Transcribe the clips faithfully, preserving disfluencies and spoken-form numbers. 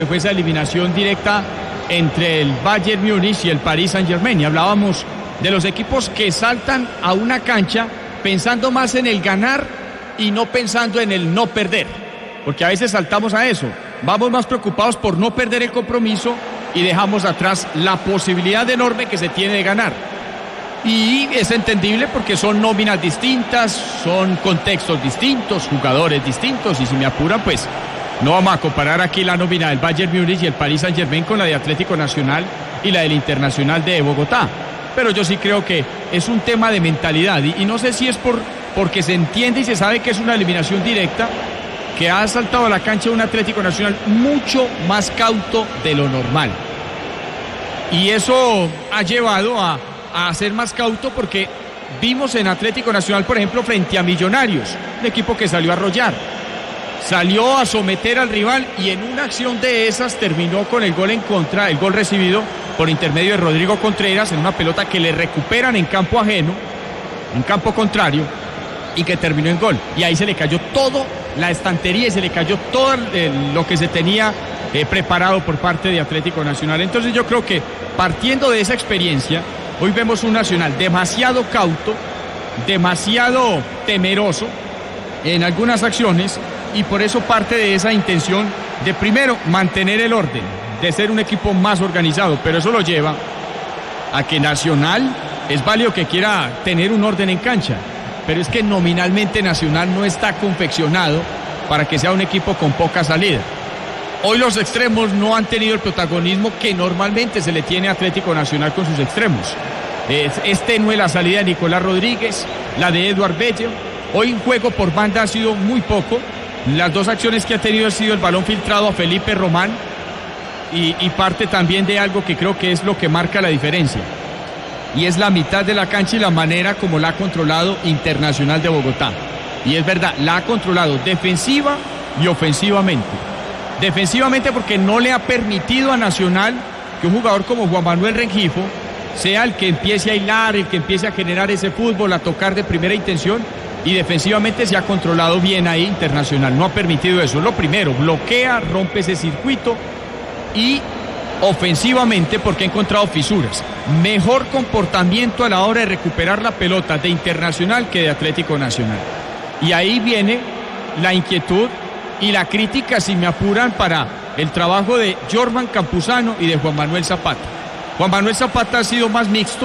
Fue esa eliminación directa entre el Bayern Múnich y el Paris Saint-Germain, y hablábamos de los equipos que saltan a una cancha pensando más en el ganar y no pensando en el no perder, porque a veces saltamos a eso, vamos más preocupados por no perder el compromiso y dejamos atrás la posibilidad enorme que se tiene de ganar. Y es entendible porque son nóminas distintas, son contextos distintos, jugadores distintos, y si me apuran, pues no vamos a comparar aquí la nómina del Bayern Múnich y el Paris Saint-Germain con la de Atlético Nacional y la del Internacional de Bogotá. Pero yo sí creo que es un tema de mentalidad, y, y no sé si es por porque se entiende y se sabe que es una eliminación directa, que ha saltado a la cancha un Atlético Nacional mucho más cauto de lo normal. Y eso ha llevado a, a ser más cauto, porque vimos en Atlético Nacional, por ejemplo, frente a Millonarios, un equipo que salió a arrollar, salió a someter al rival, y en una acción de esas terminó con el gol en contra, el gol recibido por intermedio de Rodrigo Contreras en una pelota que le recuperan en campo ajeno, en campo contrario, y que terminó en gol. Y ahí se le cayó todo la estantería y se le cayó todo eh, lo que se tenía eh, preparado por parte de Atlético Nacional. Entonces yo creo que partiendo de esa experiencia, hoy vemos un Nacional demasiado cauto, demasiado temeroso en algunas acciones, y por eso parte de esa intención de primero mantener el orden, de ser un equipo más organizado, pero eso lo lleva a que Nacional es válido que quiera tener un orden en cancha, pero es que nominalmente Nacional no está confeccionado para que sea un equipo con poca salida. Hoy los extremos no han tenido el protagonismo que normalmente se le tiene a Atlético Nacional con sus extremos. Es, es tenue la salida de Nicolás Rodríguez, la de Eduard Bello. Hoy en juego por banda ha sido muy poco. Las dos acciones que ha tenido ha sido el balón filtrado a Felipe Román y, y parte también de algo que creo que es lo que marca la diferencia, y es la mitad de la cancha y la manera como la ha controlado Internacional de Bogotá. Y es verdad, la ha controlado defensiva y ofensivamente. Defensivamente porque no le ha permitido a Nacional que un jugador como Juan Manuel Rengifo sea el que empiece a hilar, el que empiece a generar ese fútbol, a tocar de primera intención. Y defensivamente se ha controlado bien ahí Internacional, no ha permitido eso. Lo primero, bloquea, rompe ese circuito, y ofensivamente porque ha encontrado fisuras. Mejor comportamiento a la hora de recuperar la pelota de Internacional que de Atlético Nacional. Y ahí viene la inquietud y la crítica, si me apuran, para el trabajo de Jorman Campuzano y de Juan Manuel Zapata. Juan Manuel Zapata ha sido más mixto,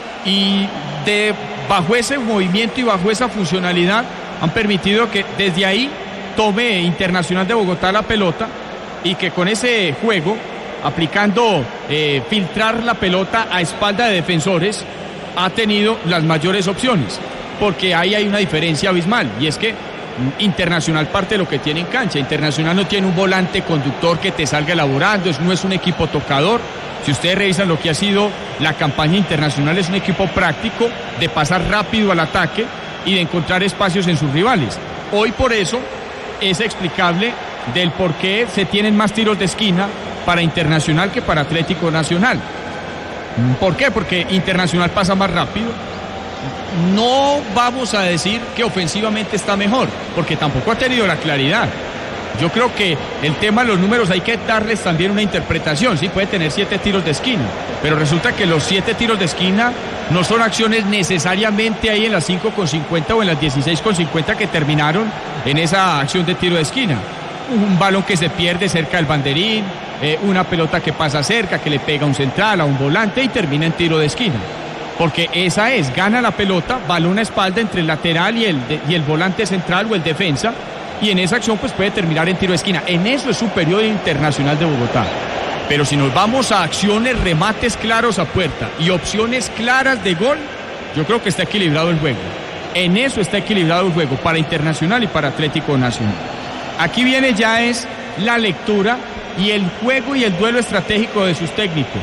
y de bajo ese movimiento y bajo esa funcionalidad han permitido que desde ahí tome Internacional de Bogotá la pelota, y que con ese juego, aplicando eh, filtrar la pelota a espalda de defensores, ha tenido las mayores opciones, porque ahí hay una diferencia abismal, y es que Internacional parte de lo que tiene en cancha. Internacional no tiene un volante conductor que te salga elaborando, no es un equipo tocador. Si ustedes revisan lo que ha sido la campaña Internacional, es un equipo práctico de pasar rápido al ataque y de encontrar espacios en sus rivales. Hoy por eso es explicable del por qué se tienen más tiros de esquina para Internacional que para Atlético Nacional. ¿Por qué? Porque Internacional pasa más rápido. No vamos a decir que ofensivamente está mejor, porque tampoco ha tenido la claridad. Yo creo que el tema de los números hay que darles también una interpretación. Sí, puede tener siete tiros de esquina, pero resulta que los siete tiros de esquina no son acciones necesariamente ahí en las cinco con cincuenta o en las dieciséis con cincuenta que terminaron en esa acción de tiro de esquina. Un balón que se pierde cerca del banderín, eh, una pelota que pasa cerca, que le pega a un central, a un volante, y termina en tiro de esquina. Porque esa es, gana la pelota, balón a espalda entre el lateral y el, de, y el volante central o el defensa, y en esa acción pues puede terminar en tiro de esquina. En eso es superior Internacional de Bogotá. Pero si nos vamos a acciones, remates claros a puerta y opciones claras de gol, yo creo que está equilibrado el juego. En eso está equilibrado el juego para Internacional y para Atlético Nacional. Aquí viene ya es la lectura y el juego y el duelo estratégico de sus técnicos.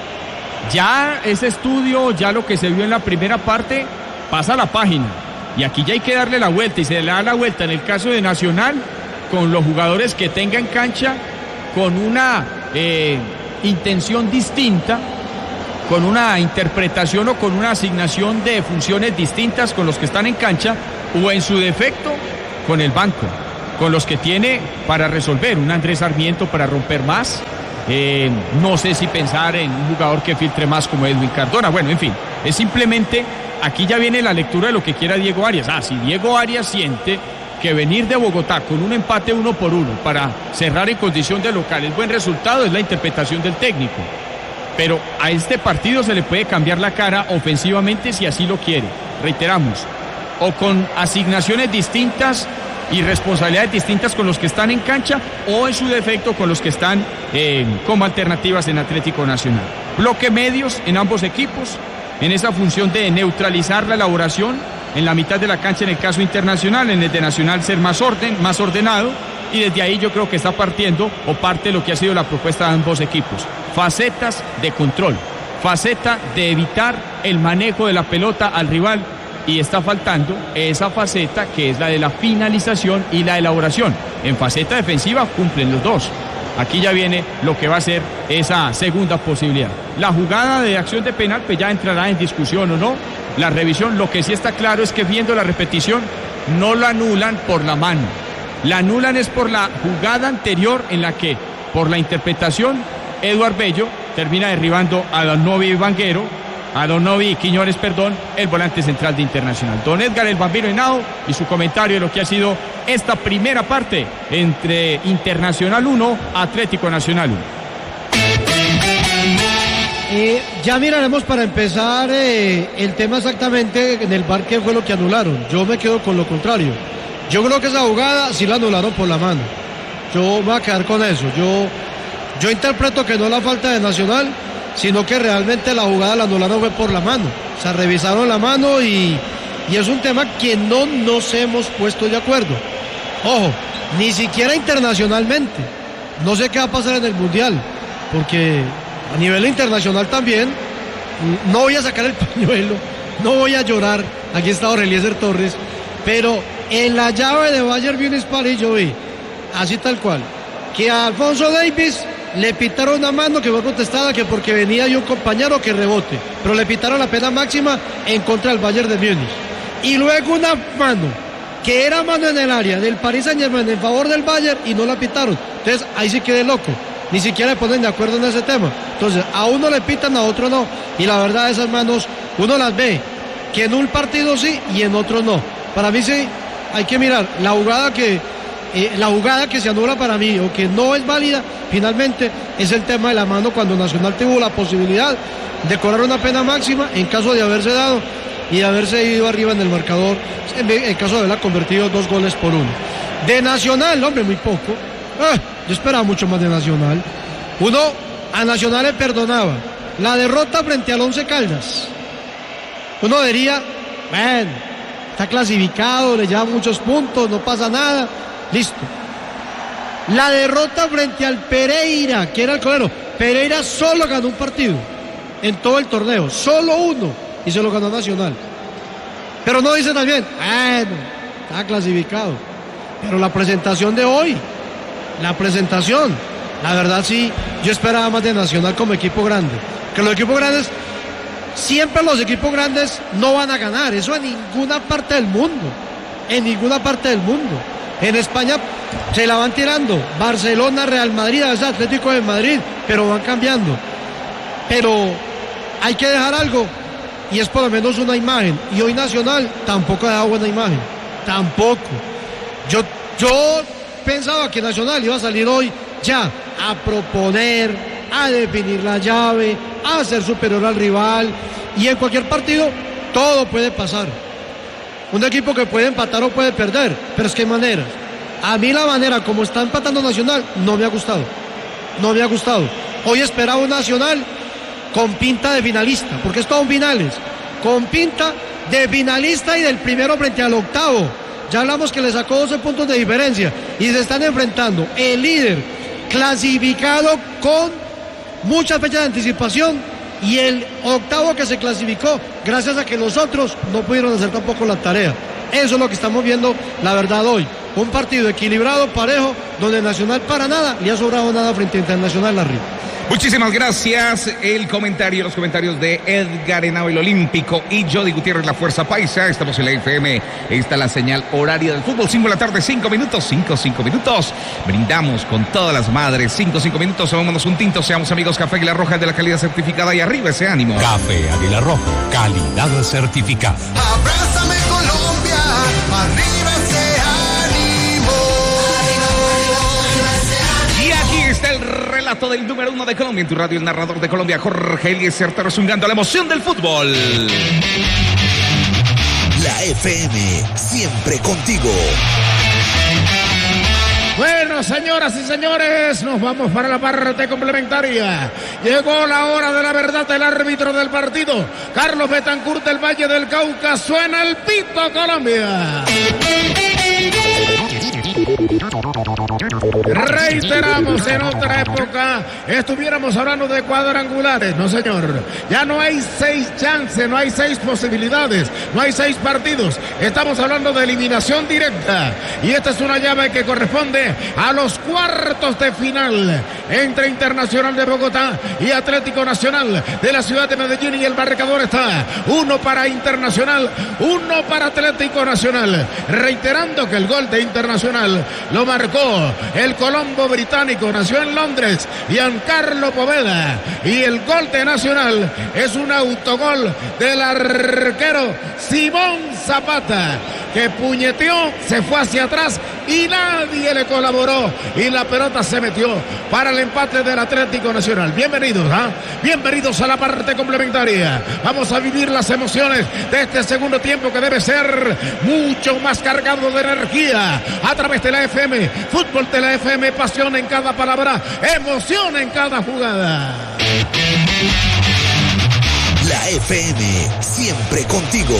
Ya ese estudio, ya lo que se vio en la primera parte, pasa la página. Y aquí ya hay que darle la vuelta, y se le da la vuelta en el caso de Nacional, con los jugadores que tenga en cancha, con una eh, intención distinta, con una interpretación o con una asignación de funciones distintas con los que están en cancha, o en su defecto, con el banco. con los que tiene para resolver. Un Andrés Sarmiento para romper más. Eh, no sé si pensar en un jugador que filtre más como Edwin Cardona. Bueno, en fin, es simplemente, aquí ya viene la lectura de lo que quiera Diego Arias. Ah, si Diego Arias siente que venir de Bogotá con un empate uno por uno para cerrar en condición de local es buen resultado, es la interpretación del técnico. Pero a este partido se le puede cambiar la cara ofensivamente si así lo quiere. Reiteramos, o con asignaciones distintas y responsabilidades distintas con los que están en cancha, o en su defecto con los que están eh, como alternativas en Atlético Nacional. Bloque medios en ambos equipos, en esa función de neutralizar la elaboración en la mitad de la cancha en el caso Internacional, en el de Nacional ser más orden, más ordenado, y desde ahí yo creo que está partiendo o parte de lo que ha sido la propuesta de ambos equipos. Facetas de control, faceta de evitar el manejo de la pelota al rival, y está faltando esa faceta que es la de la finalización y la elaboración. En faceta defensiva cumplen los dos. Aquí ya viene lo que va a ser esa segunda posibilidad. La jugada de acción de penal pues ya entrará en discusión o no. La revisión, lo que sí está claro es que viendo la repetición no la anulan por la mano. La anulan es por la jugada anterior en la que, por la interpretación, Eduard Bello termina derribando a Don Novi Vanguero, a Don Novi Quiñones, perdón, el volante central de Internacional. Don Edgar el Bambino Henao y su comentario de lo que ha sido esta primera parte entre Internacional uno, Atlético Nacional uno. Eh, ya miraremos para empezar eh, el tema exactamente en el V A R qué fue lo que anularon. Yo me quedo con lo contrario. Yo creo que esa jugada sí la anularon por la mano. Yo voy a quedar con eso. Yo, yo interpreto que no la falta de Nacional, sino que realmente la jugada la anularon fue por la mano. O sea, revisaron la mano y, y es un tema que no nos hemos puesto de acuerdo. Ojo, ni siquiera internacionalmente. No sé qué va a pasar en el Mundial, porque a nivel internacional también, no voy a sacar el pañuelo, no voy a llorar. Aquí está Eliezer Torres, pero en la llave de Bayern Múnich-París yo vi, así tal cual, que a Alfonso Davies le pitaron una mano que fue protestada que porque venía de un compañero que rebote, pero le pitaron la pena máxima en contra del Bayern de Múnich. Y luego una mano que era mano en el área del Paris Saint-Germain en favor del Bayern y no la pitaron. Entonces ahí sí quedé loco. Ni siquiera le ponen de acuerdo en ese tema. Entonces a uno le pitan, a otro no. Y la verdad esas manos uno las ve que en un partido sí y en otro no. Para mí sí hay que mirar la jugada que eh, la jugada que se anula para mí o que no es válida finalmente es el tema de la mano cuando Nacional tuvo la posibilidad de cobrar una pena máxima en caso de haberse dado y de haberse ido arriba en el marcador en, en caso de haberla convertido dos goles por uno. De Nacional, hombre, muy poco. Ah, yo esperaba mucho más de Nacional. Uno a Nacional le perdonaba la derrota frente al Once Caldas. Uno diría, bueno, está clasificado, le lleva muchos puntos, no pasa nada, listo. La derrota frente al Pereira, que era el colero. Pereira solo ganó un partido en todo el torneo, solo uno, y se lo ganó Nacional. Pero no dice también, bueno, está clasificado. Pero la presentación de hoy, la presentación, la verdad sí, yo esperaba más de Nacional como equipo grande. Que los equipos grandes, siempre los equipos grandes no van a ganar, eso en ninguna parte del mundo, en ninguna parte del mundo. En España se la van tirando, Barcelona, Real Madrid, a veces Atlético de Madrid, pero van cambiando. Pero hay que dejar algo, y es por lo menos una imagen, y hoy Nacional tampoco ha dado buena imagen, tampoco. Yo, yo pensaba que Nacional iba a salir hoy ya a proponer, a definir la llave, a ser superior al rival, y en cualquier partido todo puede pasar. Un equipo que puede empatar o puede perder, pero es que hay maneras. A mí la manera como está empatando Nacional no me ha gustado, no me ha gustado. Hoy esperaba un Nacional con pinta de finalista, porque es todo en finales, con pinta de finalista y del primero frente al octavo. Ya hablamos que le sacó doce puntos de diferencia y se están enfrentando el líder clasificado con muchas fechas de anticipación y el octavo que se clasificó gracias a que los otros no pudieron hacer tampoco la tarea. Eso es lo que estamos viendo, la verdad, hoy. Un partido equilibrado, parejo, donde Nacional para nada le ha sobrado nada frente a Internacional arriba. Muchísimas gracias. El comentario, los comentarios de Edgar Henao, el Olímpico, y Jody Gutiérrez, la Fuerza Paisa. Estamos en la F M. Está la señal horaria del fútbol. cinco de la tarde, cinco minutos. cinco, cinco minutos. Brindamos con todas las madres. cinco, cinco minutos. Tomémonos un tinto. Seamos amigos. Café Águila Roja de la calidad certificada. Y arriba ese ánimo. Café Águila Roja, calidad certificada. Abrázame Colombia. Arriba ese ánimo. Y aquí está el relato del número uno de Colombia en tu radio, el narrador de Colombia, Jorge Eliezer Terrazungando, la emoción del fútbol. La F M, siempre contigo. Bueno, señoras y señores, nos vamos para la parte complementaria. Llegó la hora de la verdad del árbitro del partido, Carlos Betancourt del Valle del Cauca. Suena el pito, Colombia. Reiteramos, en otra época estuviéramos hablando de cuadrangulares. No, señor, ya no hay seis chances, no hay seis posibilidades, no hay seis partidos. Estamos hablando de eliminación directa, y esta es una llave que corresponde a los cuartos de final entre Internacional de Bogotá y Atlético Nacional de la ciudad de Medellín. Y el marcador está uno para Internacional, uno para Atlético Nacional. Reiterando que el gol de Internacional lo marcó el colombo británico, nació en Londres, Giancarlo Poveda, y el gol de Nacional es un autogol del arquero Simón Zapata, que puñeteó, se fue hacia atrás y nadie le colaboró, y la pelota se metió para el empate del Atlético Nacional. Bienvenidos, ¿ah? Bienvenidos a la parte complementaria. Vamos a vivir las emociones de este segundo tiempo, que debe ser mucho más cargado de energía, a través de la F M. Fútbol de la F M, pasión en cada palabra, emoción en cada jugada. La F M, siempre contigo.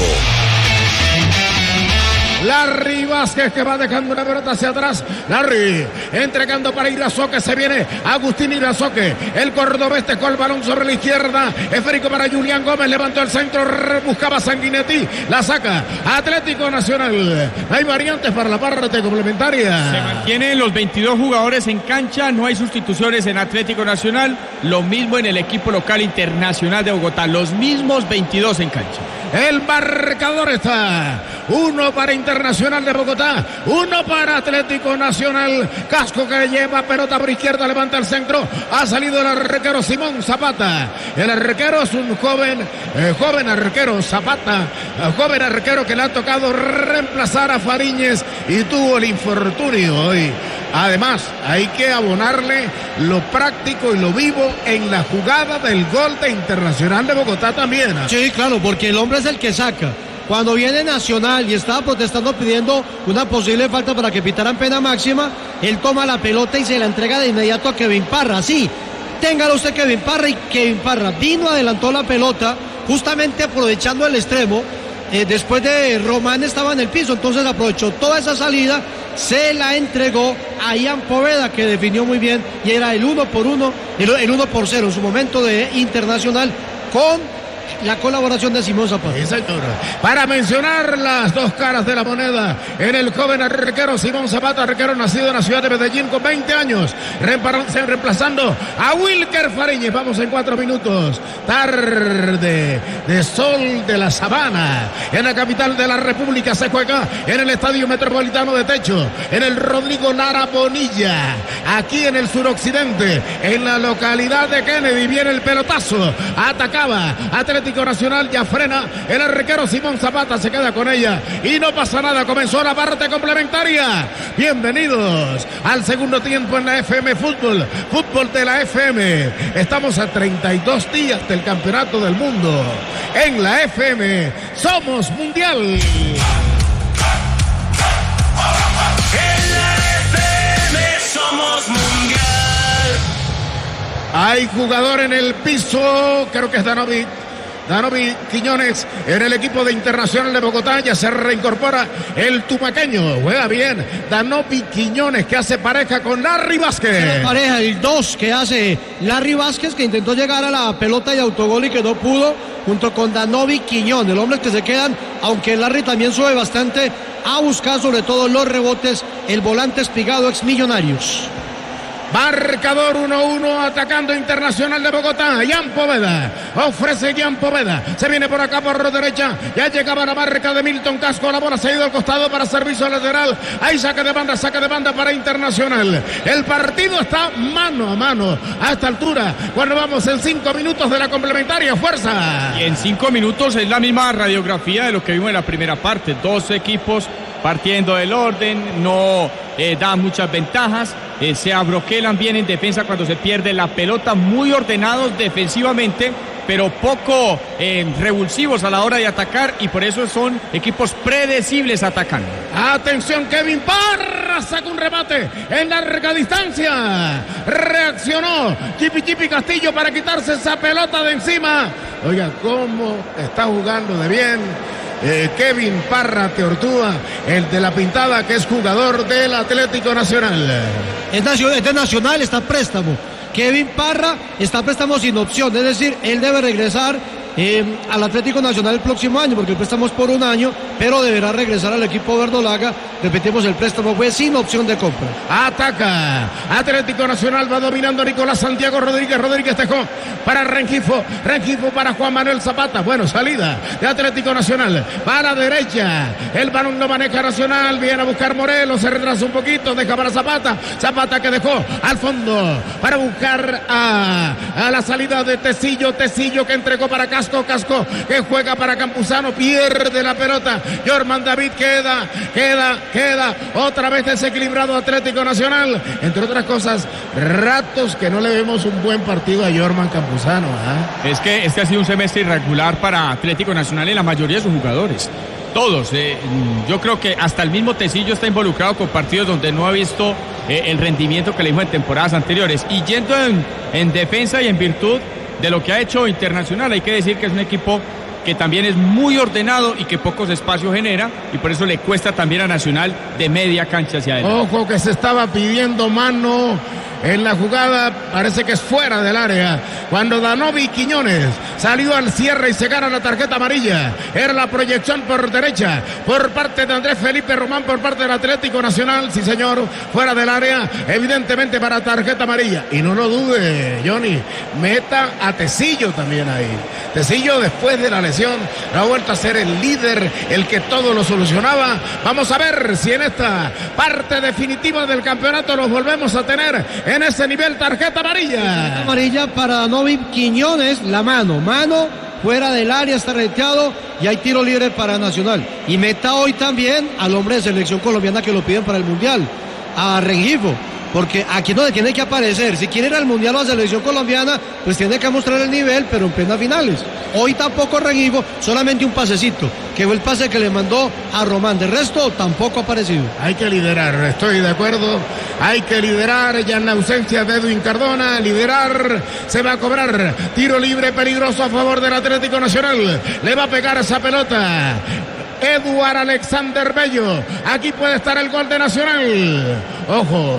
Larry Vázquez, que va dejando una pelota hacia atrás. Larry entregando para Irazoque. Se viene Agustín Irazoque, el cordobés, con el balón sobre la izquierda. Esférico para Julián Gómez. Levantó el centro, buscaba Sanguinetti. La saca Atlético Nacional. Hay variantes para la parte complementaria. Se mantienen los veintidós jugadores en cancha. No hay sustituciones en Atlético Nacional. Lo mismo en el equipo local Internacional de Bogotá. Los mismos veintidós en cancha. El marcador está uno para Internacional de Bogotá, uno para Atlético Nacional. Casco que lleva pelota por izquierda, levanta el centro. Ha salido el arquero Simón Zapata. El arquero es un joven, eh, joven arquero Zapata, eh, joven arquero que le ha tocado reemplazar a Fariñez y tuvo el infortunio hoy. Además, hay que abonarle lo práctico y lo vivo en la jugada del gol de Internacional de Bogotá también. Sí, claro, porque el hombre es el que saca. Cuando viene Nacional y estaba protestando pidiendo una posible falta para que pitaran pena máxima, él toma la pelota y se la entrega de inmediato a Kevin Parra. Sí, téngalo usted Kevin Parra, y Kevin Parra vino, adelantó la pelota, justamente aprovechando el extremo. Eh, después de Román estaba en el piso, entonces aprovechó toda esa salida, se la entregó a Ian Poveda, que definió muy bien, y era el uno por uno, el, el uno por cero en su momento de Internacional, con la colaboración de Simón Zapata. Sí, señor. Para mencionar las dos caras de la moneda, en el joven arquero Simón Zapata, arquero nacido en la ciudad de Medellín con veinte años, reemplazando a Wilker Fariñez. Vamos en cuatro minutos. Tarde de sol de la sabana. En la capital de la República se juega en el Estadio Metropolitano de Techo, en el Rodrigo Lara Bonilla, aquí en el suroccidente, en la localidad de Kennedy. Viene el pelotazo, atacaba Atlético Nacional, ya frena el arquero Simón Zapata, se queda con ella y no pasa nada. Comenzó la parte complementaria. Bienvenidos al segundo tiempo en la F M Fútbol, fútbol de la F M. Estamos a treinta y dos días del Campeonato del Mundo. En la F M somos mundial. En la F M somos mundial. Hay jugador en el piso, creo que es Danovi. Danovi Quiñones en el equipo de Internacional de Bogotá. Ya se reincorpora el tumaqueño. Juega bien Danovi Quiñones, que hace pareja con Larry Vázquez. La pareja, el dos que hace Larry Vázquez, que intentó llegar a la pelota y autogol y que no pudo, junto con Danovi Quiñones. Los hombres que se quedan, aunque Larry también sube bastante a buscar sobre todo los rebotes, el volante Espigado, ex Millonarios. Marcador uno uno, atacando Internacional de Bogotá. Jan Poveda, ofrece Jan Poveda. Se viene por acá por derecha. Ya llegaba la marca de Milton Casco. La bola se ha ido al costado para servicio lateral. Ahí saca de banda, saca de banda para Internacional. El partido está mano a mano a esta altura. Cuando vamos en cinco minutos de la complementaria. Fuerza. Y en cinco minutos es la misma radiografía de lo que vimos en la primera parte. Dos equipos partiendo del orden, no eh, da muchas ventajas, eh, se abroquelan bien en defensa cuando se pierde la pelota, muy ordenados defensivamente, pero poco eh, revulsivos a la hora de atacar, y por eso son equipos predecibles atacando. Atención, Kevin Parra saca un remate en larga distancia, reaccionó Chipi Chipi Castillo para quitarse esa pelota de encima. Oiga, cómo está jugando de bien Eh, Kevin Parra Teortúa, el de la pintada, que es jugador del Atlético Nacional. Es nacional, es de Nacional, está a préstamo. Kevin Parra está a préstamo sin opción, es decir, él debe regresar eh, al Atlético Nacional el próximo año, porque el préstamo es por un año, pero deberá regresar al equipo verdolaga. Repetimos, el préstamo fue sin opción de compra. Ataca Atlético Nacional, va dominando Nicolás Santiago Rodríguez. Rodríguez dejó para Rengifo, Rengifo para Juan Manuel Zapata. Bueno, salida de Atlético Nacional para la derecha, el balón lo maneja Nacional, viene a buscar Morelos, se retrasa un poquito, deja para Zapata, Zapata que dejó al fondo para buscar a, a la salida de Tecillo, Tecillo que entregó para Casco, Casco que juega para Campuzano, pierde la pelota, Jorman David queda, queda, queda, otra vez desequilibrado Atlético Nacional, entre otras cosas, ratos que no le vemos un buen partido a Jorman Campuzano. ¿eh? Es que este ha sido un semestre irregular para Atlético Nacional en la mayoría de sus jugadores. Todos, eh, yo creo que hasta el mismo Tecillo está involucrado con partidos donde no ha visto eh, el rendimiento que le dijo en temporadas anteriores. Y yendo en, en defensa y en virtud de lo que ha hecho Internacional, hay que decir que es un equipo que también es muy ordenado y que pocos espacios genera, y por eso le cuesta también a Nacional de media cancha hacia adelante. Ojo que se estaba pidiendo mano en la jugada, parece que es fuera del área, cuando Danovi Quiñones salió al cierre y se gana la tarjeta amarilla. Era la proyección por derecha por parte de Andrés Felipe Román, por parte del Atlético Nacional. Sí, señor, fuera del área, evidentemente para tarjeta amarilla. Y no lo dude, Johnny, meta a Tecillo también ahí. Tecillo, después de la lesión, ha vuelto a ser el líder, el que todo lo solucionaba. Vamos a ver si en esta parte definitiva del campeonato nos volvemos a tener en ese nivel tarjeta amarilla. Tarjeta amarilla para Danovi Quiñones, la mano, mano fuera del área, está reteado y hay tiro libre para Nacional. Y meta hoy también al hombre de selección colombiana que lo piden para el Mundial, a Rengifo. Porque aquí no le tiene que aparecer. Si quiere ir al Mundial o a la selección colombiana, pues tiene que mostrar el nivel, pero en plenas finales. Hoy tampoco Rengifo, solamente un pasecito, que fue el pase que le mandó a Román. De resto, tampoco ha aparecido. Hay que liderar, estoy de acuerdo. Hay que liderar, ya en la ausencia de Edwin Cardona. Liderar, se va a cobrar. Tiro libre peligroso a favor del Atlético Nacional. Le va a pegar esa pelota Eduard Alexander Bello. Aquí puede estar el gol de Nacional. Ojo,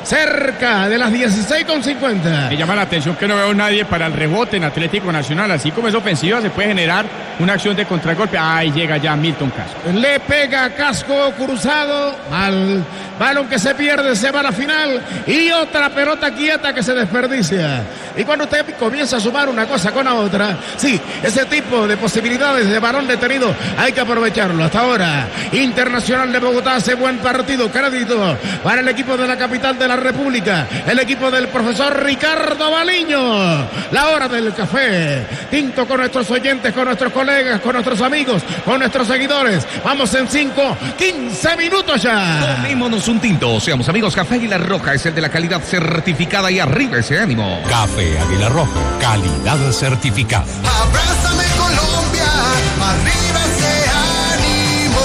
cerca de las dieciséis con cincuenta. Me llama la atención que no veo nadie para el rebote en Atlético Nacional. Así como es ofensiva, se puede generar una acción de contragolpe. Ahí llega ya Milton Casco. Le pega Casco cruzado. Mal. Balón que se pierde, se va a la final. Y otra pelota quieta que se desperdicia. Y cuando usted comienza a sumar una cosa con la otra, sí, ese tipo de posibilidades de balón detenido hay que aprovecharlo. Hasta ahora, Internacional de Bogotá hace buen partido. Crédito para el equipo de la capital de la República, el equipo del profesor Ricardo Baliño. La hora del café tinto con nuestros oyentes, con nuestros colegas, con nuestros amigos, con nuestros seguidores. Vamos en cinco, quince minutos ya. Tomémonos un tinto, seamos amigos. Café Águila Roja es el de la calidad certificada, y arriba ese ánimo. Café Águila Roja, calidad certificada. Abrázame Colombia, arriba ese ánimo.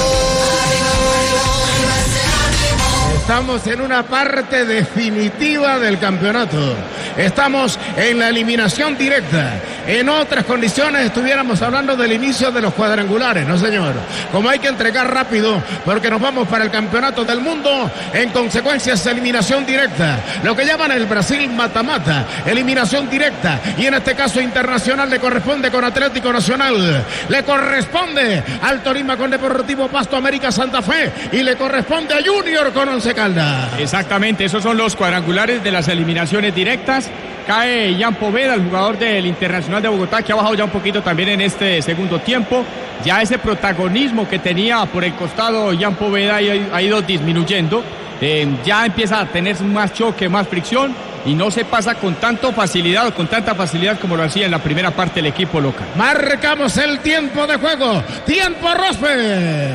Estamos en una parte definitiva del campeonato. Estamos en la eliminación directa. en otras condiciones estuviéramos hablando del inicio de los cuadrangulares, no señor. Como hay que entregar rápido porque nos vamos para el campeonato del mundo, en consecuencia es eliminación directa, lo que llaman el Brasil mata-mata, eliminación directa, y en este caso Internacional le corresponde con Atlético Nacional, le corresponde al Tolima con Deportivo Pasto, América Santa Fe, y le corresponde a Junior con Once Caldas. Exactamente, esos son los cuadrangulares de las eliminaciones directas. Cae Jan Poveda, el jugador del Internacional de Bogotá, que ha bajado ya un poquito también en este segundo tiempo. Ya ese protagonismo que tenía por el costado Jan Poveda ha ido disminuyendo. Eh, ya empieza a tener más choque, más fricción, y no se pasa con tanta facilidad o con tanta facilidad como lo hacía en la primera parte el equipo local. Marcamos el tiempo de juego. Tiempo Rospe.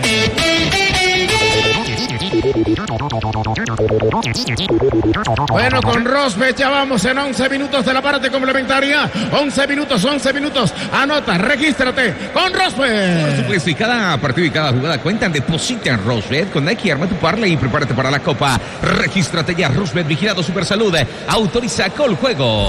Bueno, con Rosbe ya vamos en once minutos de la parte complementaria. once minutos, once minutos. Anota, regístrate con Rosbe. Por supuesto, y cada partido y cada jugada cuentan. Deposita en Rosbet con Nike, arma tu parlay y prepárate para la Copa. Regístrate ya. Rosbet, vigilado Supersalud. Autoriza con juego.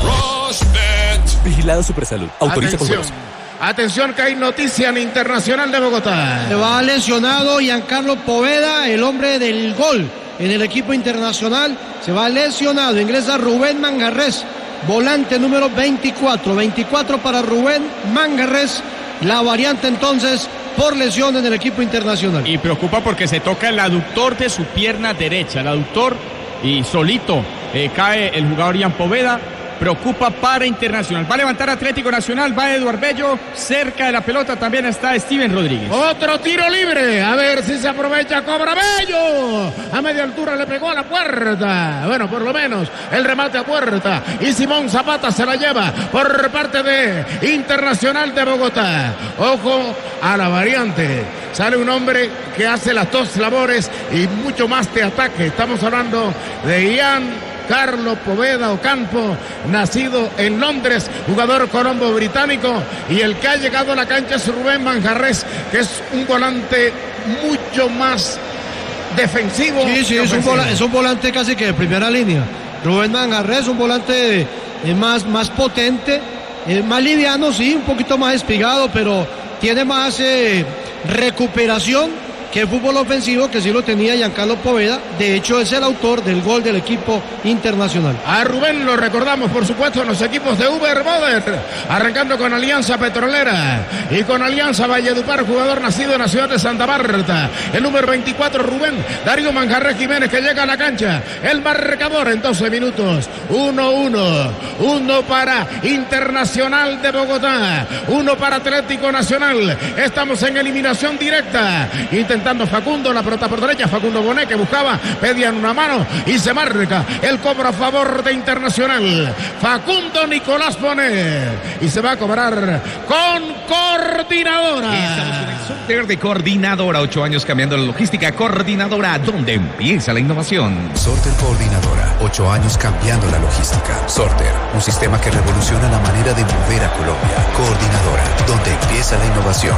Rosbet. Vigilado Supersalud. Autoriza con juegos. Atención que hay noticia en Internacional de Bogotá. Se va lesionado Giancarlo Poveda, el hombre del gol en el equipo Internacional. Se va lesionado. Ingresa Rubén Mangarrés, volante número veinticuatro. veinticuatro para Rubén Mangarrés. La variante entonces por lesión en el equipo Internacional. Y preocupa porque se toca el aductor de su pierna derecha. El aductor, y solito eh, cae el jugador Jan Poveda. Preocupa para Internacional. Va a levantar Atlético Nacional, va Eduard Bello. Cerca de la pelota también está Steven Rodríguez. Otro tiro libre. A ver si se aprovecha. Cobra Bello. A media altura le pegó a la puerta. Bueno, por lo menos el remate a puerta. Y Simón Zapata se la lleva por parte de Internacional de Bogotá. Ojo a la variante. Sale un hombre que hace las dos labores y mucho más de ataque. Estamos hablando de Ian Carlos Poveda Ocampo, nacido en Londres, jugador colombo británico, y el que ha llegado a la cancha es Rubén Manjarrés, que es un volante mucho más defensivo. Sí, sí, es un, volante, es un volante casi que de primera línea. Rubén Manjarrés, un volante eh, más, más potente, eh, más liviano, sí, un poquito más espigado, pero tiene más eh, recuperación que fútbol ofensivo, que sí lo tenía Giancarlo Poveda. De hecho es el autor del gol del equipo Internacional. A Rubén lo recordamos por supuesto en los equipos de Uber Boder, arrancando con Alianza Petrolera y con Alianza Valledupar, jugador nacido en la ciudad de Santa Marta. El número veinticuatro Rubén Darío Manjarrés Jiménez, que llega a la cancha. El marcador en doce minutos, uno uno, uno para Internacional de Bogotá, uno para Atlético Nacional. Estamos en eliminación directa. Intentando Facundo, la pelota por derecha, Facundo Bonet, que buscaba, pedían una mano y se marca el cobro a favor de Internacional. Facundo Nicolás Bonet, y se va a cobrar con Coordinadora. Estamos en el sorteo de Coordinadora, ocho años cambiando la logística. Coordinadora, donde empieza la innovación. Sorter Coordinadora, ocho años cambiando la logística. Sorter, un sistema que revoluciona la manera de mover a Colombia. Coordinadora, donde empieza la innovación.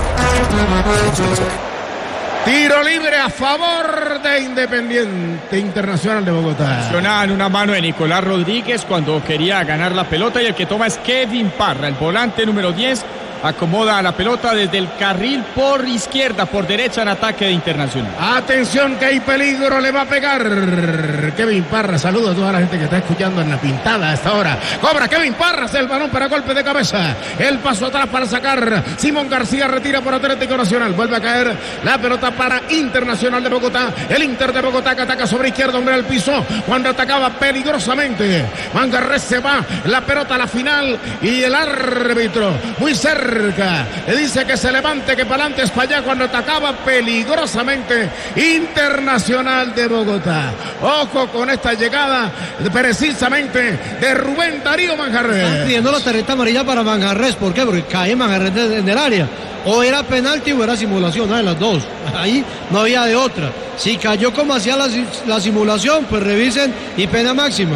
Tiro libre a favor de Independiente Internacional de Bogotá. Accionan una mano de Nicolás Rodríguez cuando quería ganar la pelota, y el que toma es Kevin Parra, el volante número diez. Acomoda la pelota desde el carril por izquierda, por derecha en ataque de Internacional. Atención que hay peligro, le va a pegar Kevin Parra. Saludos a toda la gente que está escuchando en la pintada a esta hora. Cobra Kevin Parra, el balón para golpe de cabeza. El paso atrás para sacar. Simón García retira por Atlético Nacional. Vuelve a caer la pelota para Internacional de Bogotá. El Inter de Bogotá que ataca sobre izquierda, hombre al piso, cuando atacaba peligrosamente. Mangarrés se va, la pelota a la final, y el árbitro muy cerca le dice que se levante, que para adelante es para allá, cuando atacaba peligrosamente Internacional de Bogotá. Ojo con esta llegada precisamente de Rubén Darío Manjarrés. Están pidiendo la tarjeta amarilla para Manjarrés. ¿Por qué? Porque cae Manjarrés en el área. O era penalti o era simulación, una de las dos. Ahí no había de otra. Si cayó como hacía la, la simulación, pues revisen y pena máxima.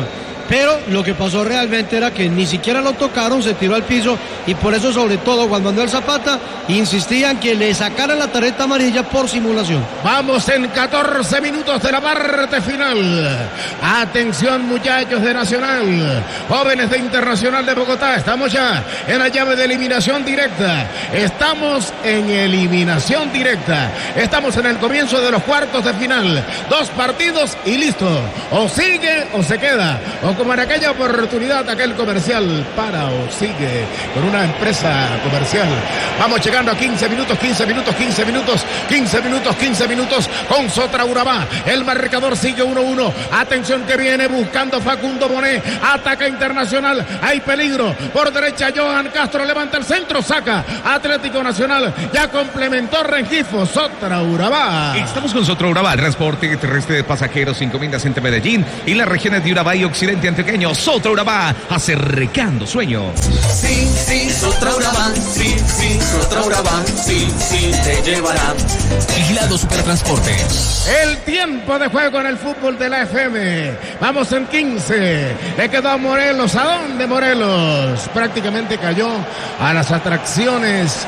pero lo que pasó realmente era que ni siquiera lo tocaron, se tiró al piso y por eso sobre todo Juan Manuel Zapata insistía en que le sacaran la tarjeta amarilla por simulación. Vamos en catorce minutos de la parte final. Atención muchachos de Nacional, jóvenes de Internacional de Bogotá, estamos ya en la llave de eliminación directa. Estamos en eliminación directa. Estamos en el comienzo de los cuartos de final. Dos partidos y listo. O sigue o se queda. O como en aquella oportunidad, aquel comercial, para o sigue con una empresa comercial. Vamos llegando a quince minutos, quince minutos, quince minutos, quince minutos, quince minutos con Sotra Urabá. El marcador sigue uno uno. Atención que viene buscando Facundo Bonet. Ataca Internacional. Hay peligro. Por derecha Johan Castro levanta el centro. Saca Atlético Nacional. Ya complementó Rengifo. Sotra Urabá. Estamos con Sotra Urabá, el transporte terrestre de pasajeros y encomiendas entre Medellín y las regiones de Urabá y Occidente Antioqueño. Sotra Urabá, acercando sueños. Sí, sí, Sotra Urabá, sí, sí, Sotra Urabá, sí, sí, te llevará. Vigilado Supertransporte. El tiempo de juego en el fútbol de la F M. Vamos en quince. Le quedó a Morelos. ¿A dónde Morelos? Prácticamente cayó a las atracciones.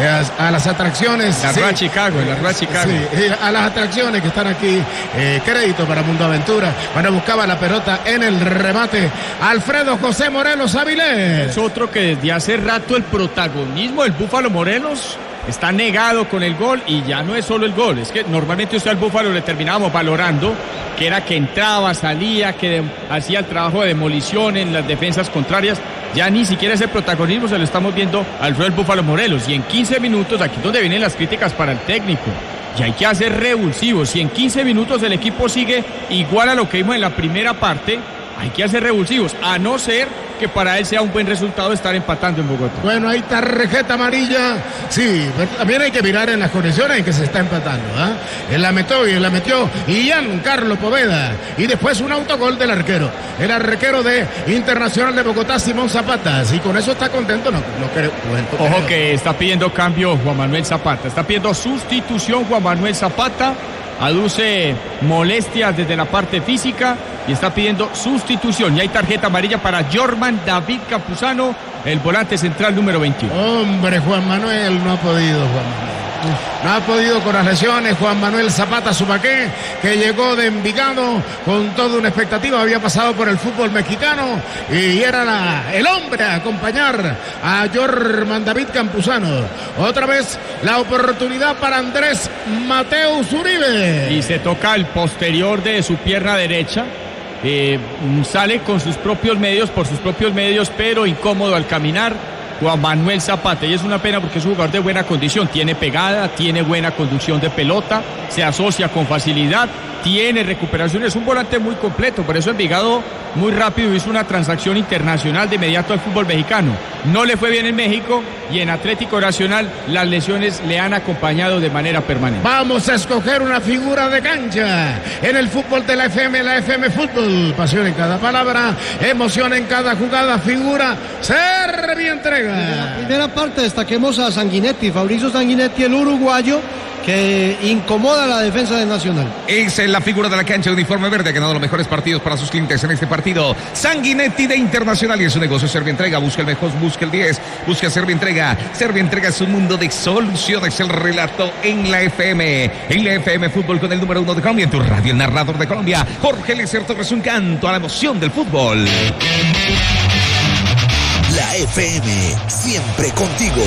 A las atracciones. La sí. Rua Chicago, la Rua Chicago. Sí, a las atracciones que están aquí. Eh, crédito para Mundo Aventura. Cuando buscaba la pelota en el remate. Alfredo José Morelos Avilés. Es otro que desde hace rato el protagonismo del Búfalo Morelos está negado con el gol, y ya no es solo el gol, es que normalmente usted al Búfalo le terminábamos valorando que era que entraba, salía, que de, hacía el trabajo de demolición en las defensas contrarias. Ya ni siquiera ese protagonismo se lo estamos viendo al Alfredo del Búfalo Morelos, y en quince minutos, aquí es donde vienen las críticas para el técnico, y hay que hacer revulsivos. Si en quince minutos el equipo sigue igual a lo que vimos en la primera parte, hay que hacer revulsivos, a no ser que para él sea un buen resultado estar empatando en Bogotá. Bueno, hay tarjeta amarilla. Sí, pero también hay que mirar en las condiciones en que se está empatando. ¿eh? Él la metió y él la metió Ian Carlos Poveda. Y después un autogol del arquero. El arquero de Internacional de Bogotá, Simón Zapata. Si con eso está contento, no, no creo. Cuento, Ojo creo. que está pidiendo cambio Juan Manuel Zapata. Está pidiendo sustitución Juan Manuel Zapata. Aduce molestias desde la parte física y está pidiendo sustitución. Y hay tarjeta amarilla para Jorman David Campuzano, el volante central número veintiuno. Hombre, Juan Manuel no ha podido, Juan Manuel. No ha podido con las lesiones. Juan Manuel Zapata Subaqué, que llegó de Envigado con toda una expectativa, había pasado por el fútbol mexicano y era la, el hombre a acompañar a Jorman David Campuzano. Otra vez la oportunidad para Andrés Mateus Uribe. Y se toca el posterior de su pierna derecha. Eh, sale con sus propios medios, por sus propios medios, pero incómodo al caminar Juan Manuel Zapata, y es una pena porque es un jugador de buena condición, tiene pegada, tiene buena conducción de pelota, se asocia con facilidad, tiene recuperación, es un volante muy completo. Por eso Envigado muy rápido hizo una transacción internacional de inmediato al fútbol mexicano. No le fue bien en México, y en Atlético Nacional las lesiones le han acompañado de manera permanente. Vamos a escoger una figura de cancha en el fútbol de la F M, la F M Fútbol. Pasión en cada palabra, emoción en cada jugada, figura, Serbia entrega. En la primera parte destaquemos a Sanguinetti, Fabricio Sanguinetti, el uruguayo, que incomoda la defensa de Nacional. Es la figura de la cancha de uniforme verde, ha ganado los mejores partidos para sus clientes en este partido. Sanguinetti de Internacional, y en su negocio Serbia Entrega. Busca el mejor, busca el diez, busca Serbia Entrega. Serbia Entrega es un mundo de soluciones. El relato en la F M, en la F M Fútbol con el número uno de Colombia, en tu radio, el narrador de Colombia, Jorge Lecer Torres, un canto a la emoción del fútbol. La F M, siempre contigo.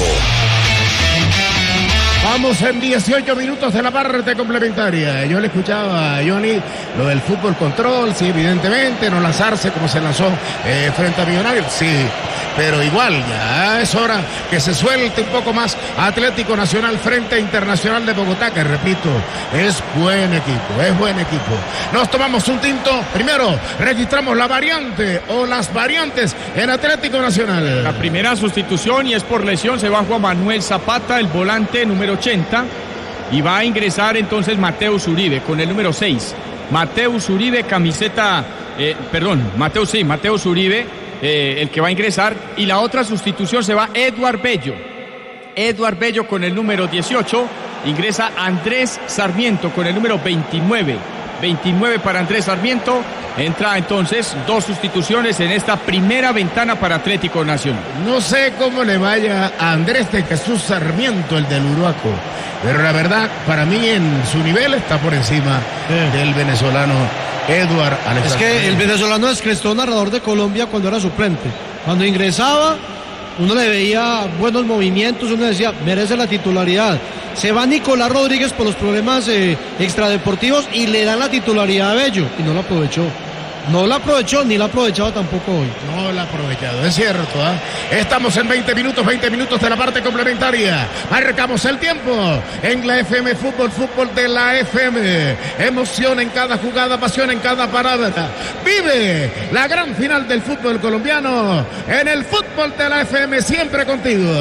Vamos en dieciocho minutos de la parte complementaria. Yo le escuchaba a Johnny lo del fútbol control, sí, evidentemente, no lanzarse como se lanzó eh, frente a Millonarios, sí, pero igual ya es hora que se suelte un poco más Atlético Nacional frente a Internacional de Bogotá, que repito, es buen equipo, es buen equipo. Nos tomamos un tinto, primero registramos la variante o las variantes en Atlético Nacional. La primera sustitución, y es por lesión, se va Juan Manuel Zapata, el volante número ochenta, y va a ingresar entonces Mateus Uribe con el número seis. Mateus Uribe, camiseta, eh, perdón, Mateus, sí, Mateus Uribe, eh, el que va a ingresar, y la otra sustitución se va Eduard Bello. Eduard Bello con el número dieciocho, ingresa Andrés Sarmiento con el número veintinueve. veintinueve para Andrés Sarmiento, Entra entonces dos sustituciones en esta primera ventana para Atlético Nacional. No sé cómo le vaya a Andrés de Jesús Sarmiento, el del Uruaco, pero la verdad, para mí en su nivel está por encima eh. del venezolano Eduard Alexander. Es que el venezolano descrestó narrador de Colombia cuando era suplente. Cuando ingresaba, uno le veía buenos movimientos, uno decía, merece la titularidad. Se va Nicolás Rodríguez por los problemas eh, extradeportivos y le dan la titularidad a Bello y no la aprovechó. No la aprovechó ni la ha aprovechado tampoco hoy. No la ha aprovechado, es cierto. ¿eh? Estamos en veinte minutos, veinte minutos de la parte complementaria. Marcamos el tiempo en la F M Fútbol, fútbol de la F M. Emoción en cada jugada, pasión en cada parada. Vive la gran final del fútbol colombiano en el fútbol de la F M, siempre contigo.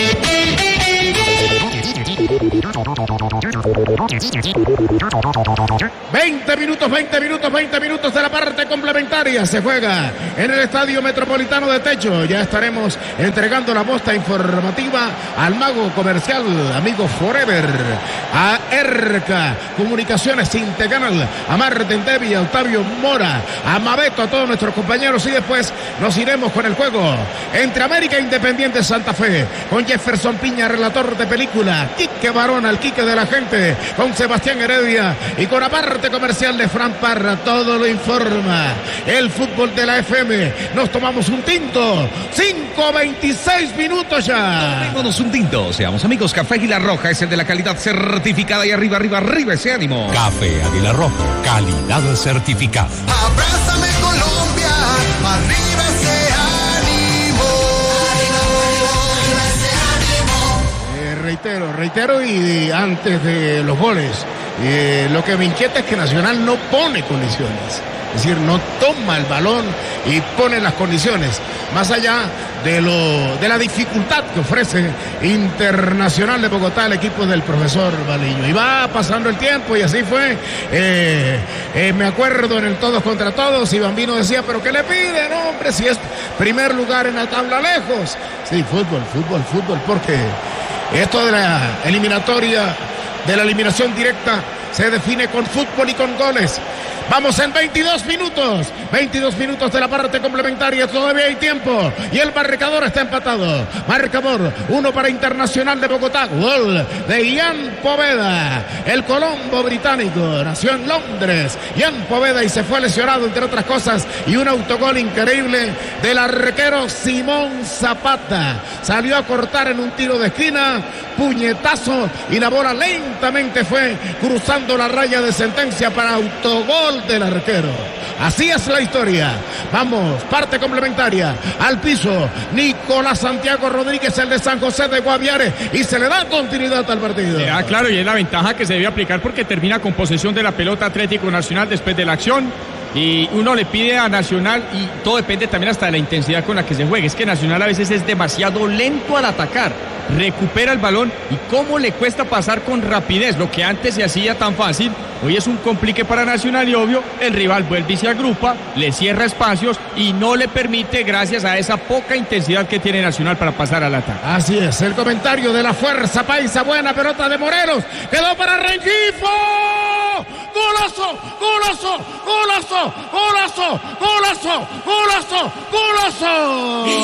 veinte minutos, veinte minutos, veinte minutos de la parte complementaria. Se juega en el Estadio Metropolitano de Techo. Ya estaremos entregando la posta informativa al mago comercial, amigo Forever, a Erca Comunicaciones Integral, a Martín Devi, a Octavio Mora, a Mabeto, a todos nuestros compañeros, y después nos iremos con el juego entre América e Independiente Santa Fe, con Jefferson Piña, relator de película, Quique Barón, al Quique de la gente, con Sebastián Heredia y con la parte comercial de Fran Parra. Todo lo informa el fútbol de la F M. Nos tomamos un tinto, cinco veintiséis minutos ya. Tomémonos un tinto, seamos amigos. Café Águila Roja es el de la calidad certificada, y arriba, arriba, arriba ese ánimo. Café Águila Roja, calidad certificada. Abrázame Colombia, arriba ese ánimo. Arriba ese ánimo. Eh, reitero, reitero y antes de los goles, eh, lo que me inquieta es que Nacional no pone condiciones. Es decir, no toma el balón y pone las condiciones, más allá de lo de la dificultad que ofrece Internacional de Bogotá el equipo del profesor Baliño. Y va pasando el tiempo y así fue. Eh, eh, me acuerdo en el todos contra todos, y Bambino decía, pero ¿qué le piden, hombre? Si es primer lugar en la tabla lejos. Sí, fútbol, fútbol, fútbol, porque esto de la eliminatoria, de la eliminación directa, se define con fútbol y con goles. Vamos en veintidós minutos, veintidós minutos de la parte complementaria, todavía hay tiempo y el marcador está empatado. Marcador, uno para Internacional de Bogotá, gol de Ian Poveda, el colombo británico, nació en Londres, Ian Poveda, y se fue lesionado entre otras cosas, y un autogol increíble del arquero Simón Zapata. Salió a cortar en un tiro de esquina, puñetazo, y la bola lentamente fue cruzando la raya de sentencia para autogol del arquero. Así es la historia. Vamos, parte complementaria, al piso Nicolás Santiago Rodríguez, el de San José de Guaviare, y se le da continuidad al partido. Ah, claro, y es la ventaja que se debe aplicar porque termina con posesión de la pelota Atlético Nacional después de la acción. Y uno le pide a Nacional, y todo depende también hasta de la intensidad con la que se juegue. Es que Nacional a veces es demasiado lento al atacar, recupera el balón y cómo le cuesta pasar con rapidez. Lo que antes se hacía tan fácil, hoy es un complique para Nacional, y obvio, el rival vuelve y se agrupa, le cierra espacios y no le permite, gracias a esa poca intensidad que tiene Nacional para pasar al ataque. Así es, el comentario de la fuerza paisa. Buena pelota de Morelos, quedó para Rengifo. ¡Golazo! ¡Golazo! ¡Golazo! ¡Golazo! ¡Golazo! ¡Golazo! ¡Golazo!